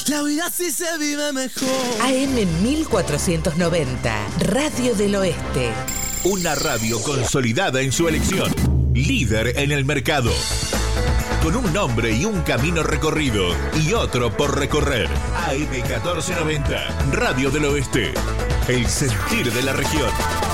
La vida sí se vive mejor. AM 1490, Radio del Oeste. Una radio consolidada en su elección. Líder en el mercado. Con un nombre y un camino recorrido y otro por recorrer. AM 1490, Radio del Oeste. El sentir de la región.